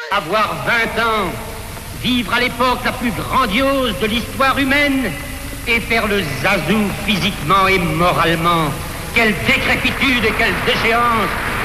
Avoir 20 ans, vivre à l'époque la plus grandiose de l'histoire humaine et faire le zazou physiquement et moralement. Quelle décrépitude et quelle déchéance!